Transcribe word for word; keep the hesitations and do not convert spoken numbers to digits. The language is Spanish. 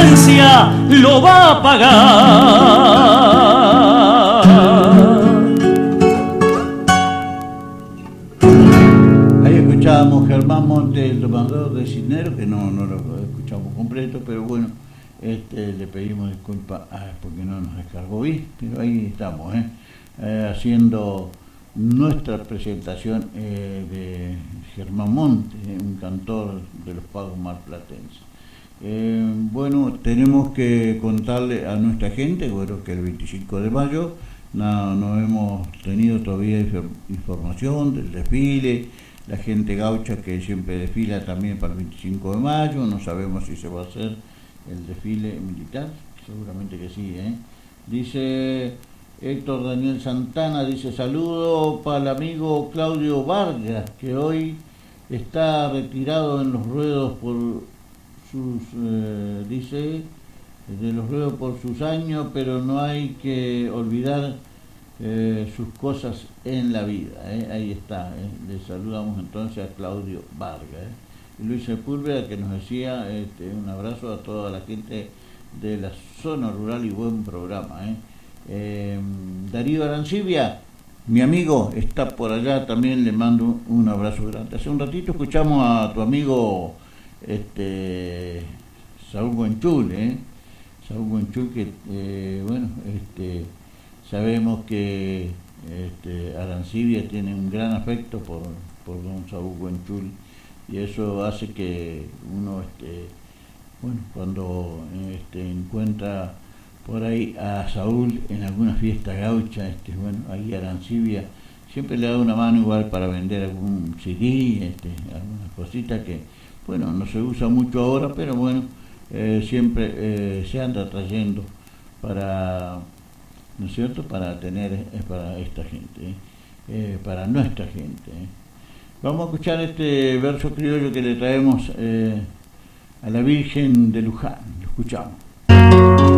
conciencia lo va a pagar. Ahí escuchábamos Germán Montes, el domador de Cisneros, que no, no lo escuchamos completo, pero bueno, este, le pedimos disculpas porque no nos descargó bien, pero ahí estamos, ¿eh? Eh, haciendo nuestra presentación eh, de Germán Montes, eh, un cantor de los pagos marplatenses. Eh, bueno, tenemos que contarle a nuestra gente, bueno, que el veinticinco de mayo no, no hemos tenido todavía información del desfile, la gente gaucha que siempre desfila también para el veinticinco de mayo, no sabemos si se va a hacer el desfile militar, seguramente que sí, ¿eh? Dice Héctor Daniel Santana, dice saludo para el amigo Claudio Vargas, que hoy está retirado en los ruedos por sus, eh, dice, de los ruedos por sus años, pero no hay que olvidar eh, sus cosas en la vida, ¿eh? Ahí está, ¿eh? Le saludamos entonces a Claudio Vargas, ¿eh? Y Luis Sepúlveda, que nos decía este, un abrazo a toda la gente de la zona rural y buen programa, ¿eh? Eh, Darío Arancibia, mi amigo, está por allá, también le mando un abrazo grande. Hace un ratito escuchamos a tu amigo este, Saúl Buenchul, ¿eh? Saúl Buenchul, que eh, bueno, este, sabemos que este, Arancibia tiene un gran afecto por, por don Saúl Buenchul, y eso hace que uno, este, bueno, cuando este, encuentra por ahí a Saúl en alguna fiesta gaucha, este, bueno, ahí Arancibia siempre le da una mano igual para vender algún C D, este, algunas cositas que, bueno, no se usa mucho ahora, pero bueno, eh, siempre eh, se anda trayendo para, ¿no es cierto?, para tener, eh, para esta gente, eh, eh, para nuestra gente. Eh. Vamos a escuchar este verso criollo que le traemos eh, a la Virgen de Luján. Lo escuchamos.